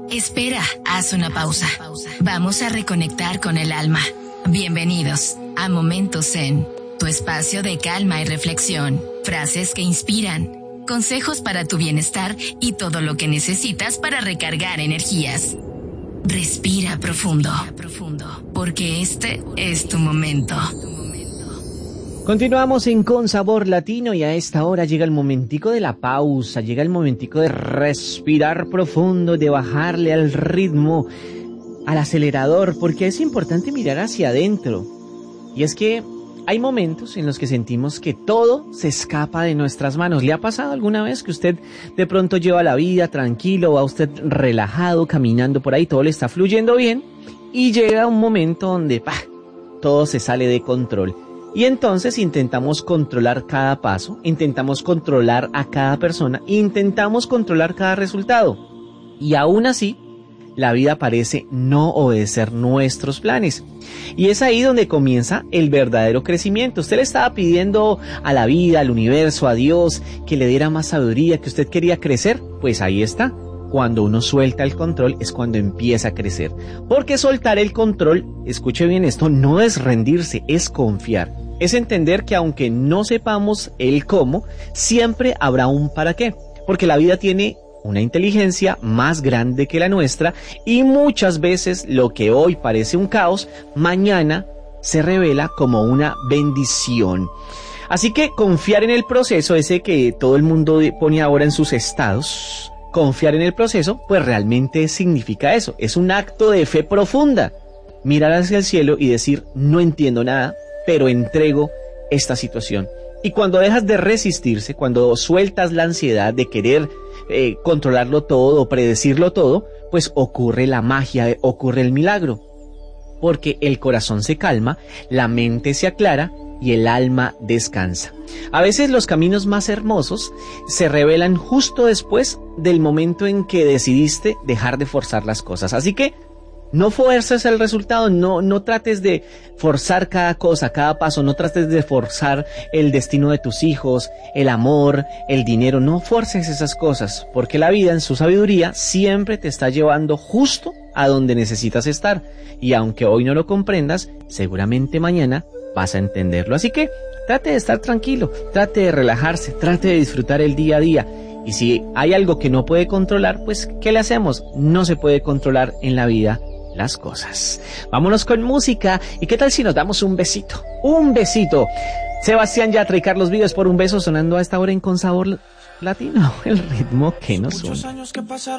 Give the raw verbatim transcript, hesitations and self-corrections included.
Espera, haz una pausa. Vamos a reconectar con el alma. Bienvenidos a Momentos Zen, tu espacio de calma y reflexión. Frases que inspiran, consejos para tu bienestar y todo lo que necesitas para recargar energías. Respira profundo, porque este es tu momento. Continuamos en Con Sabor Latino y a esta hora llega el momentico de la pausa, llega el momentico de respirar profundo, de bajarle al ritmo, al acelerador, porque es importante mirar hacia adentro. Y es que hay momentos en los que sentimos que todo se escapa de nuestras manos. ¿Le ha pasado alguna vez que usted de pronto lleva la vida tranquilo, va usted relajado, caminando por ahí, todo le está fluyendo bien y llega un momento donde ¡pah!, todo se sale de control? Y entonces intentamos controlar cada paso, intentamos controlar a cada persona, intentamos controlar cada resultado. Y aún así, la vida parece no obedecer nuestros planes. Y es ahí donde comienza el verdadero crecimiento. Usted le estaba pidiendo a la vida, al universo, a Dios, que le diera más sabiduría, que usted quería crecer. Pues ahí está. Cuando uno suelta el control es cuando empieza a crecer. Porque soltar el control, escuche bien esto, no es rendirse, es confiar. Es entender que aunque no sepamos el cómo, siempre habrá un para qué. Porque la vida tiene una inteligencia más grande que la nuestra y muchas veces lo que hoy parece un caos, mañana se revela como una bendición. Así que confiar en el proceso, ese que todo el mundo pone ahora en sus estados, confiar en el proceso, pues realmente significa eso. Es un acto de fe profunda. Mirar hacia el cielo y decir, no entiendo nada, pero entrego esta situación. Y cuando dejas de resistirse, cuando sueltas la ansiedad de querer eh, controlarlo todo, predecirlo todo, pues ocurre la magia, ocurre el milagro. Porque el corazón se calma, la mente se aclara y el alma descansa. A veces los caminos más hermosos se revelan justo después del momento en que decidiste dejar de forzar las cosas. Así que no fuerces el resultado, no, no trates de forzar cada cosa, cada paso, no trates de forzar el destino de tus hijos, el amor, el dinero, no forces esas cosas, porque la vida en su sabiduría siempre te está llevando justo a donde necesitas estar, y aunque hoy no lo comprendas, seguramente mañana vas a entenderlo. Así que trate de estar tranquilo, trate de relajarse, trate de disfrutar el día a día. Y si hay algo que no puede controlar, pues ¿qué le hacemos? No se puede controlar en la vida las cosas. Vámonos con música. ¿Y qué tal si nos damos un besito? Un besito. Sebastián Yatra y Carlos Vives por un beso sonando a esta hora en Con Sabor Latino. El ritmo que nos une.